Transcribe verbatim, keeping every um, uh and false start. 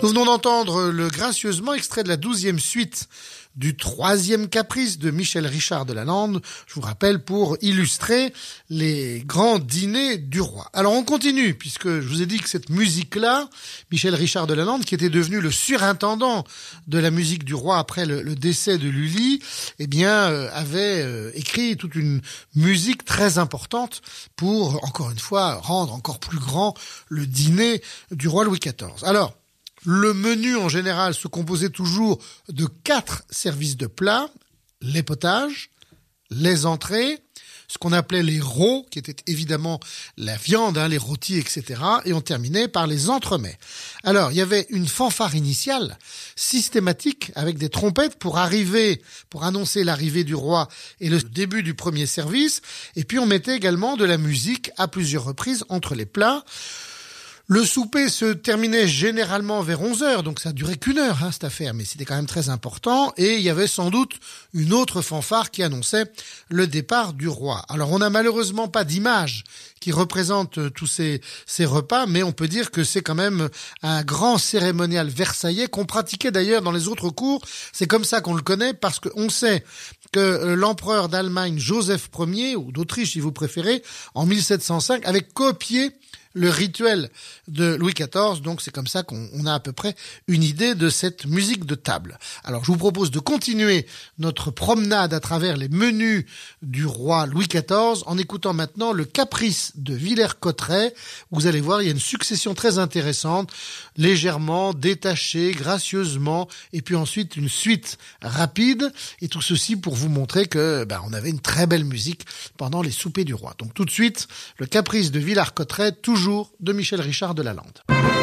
Nous venons d'entendre le gracieusement extrait de la douzième suite du troisième caprice de Michel Richard de Lalande, je vous rappelle, pour illustrer les grands dîners du roi. Alors on continue, puisque je vous ai dit que cette musique-là, Michel Richard de Lalande, qui était devenu le surintendant de la musique du roi après le, le décès de Lully, eh bien, euh, avait euh, écrit toute une musique très importante pour, encore une fois, rendre encore plus grand le dîner du roi Louis quatorze. Alors, le menu, en général, se composait toujours de quatre services de plats, les potages, les entrées, ce qu'on appelait les rôts, qui étaient évidemment la viande, hein, les rôtis, et cetera. Et on terminait par les entremets. Alors, il y avait une fanfare initiale, systématique, avec des trompettes pour arriver, pour annoncer l'arrivée du roi et le début du premier service. Et puis, on mettait également de la musique à plusieurs reprises entre les plats. Le souper se terminait généralement vers onze heures, donc ça durait qu'une heure, hein, cette affaire, mais c'était quand même très important, et il y avait sans doute une autre fanfare qui annonçait le départ du roi. Alors on n'a malheureusement pas d'image qui représente tous ces, ces repas, mais on peut dire que c'est quand même un grand cérémonial versaillais qu'on pratiquait d'ailleurs dans les autres cours. C'est comme ça qu'on le connaît, parce qu'on sait que l'empereur d'Allemagne Joseph Ier, ou d'Autriche si vous préférez, en mille sept cent cinq, avait copié le rituel de Louis quatorze, donc c'est comme ça qu'on on a à peu près une idée de cette musique de table. Alors je vous propose de continuer notre promenade à travers les menus du roi Louis quatorze en écoutant maintenant le caprice de Villers-Cotterêts. Vous allez voir, il y a une succession très intéressante, légèrement, détachée, gracieusement, et puis ensuite une suite rapide, et tout ceci pour vous montrer que ben, on avait une très belle musique pendant les soupers du roi. Donc tout de suite, le caprice de Villers-Cotterêts, toujours de Michel Richard de Lalande.